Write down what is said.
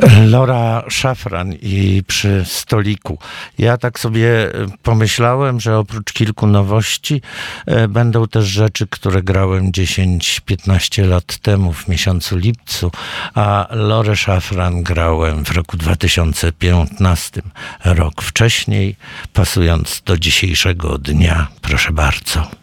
Laura Szafran i Przy stoliku. Ja tak sobie pomyślałem, że oprócz kilku nowości będą też rzeczy, które grałem 10-15 lat temu w miesiącu lipcu, a Laurę Szafran grałem w roku 2015, rok wcześniej, pasując do dzisiejszego dnia. Proszę bardzo.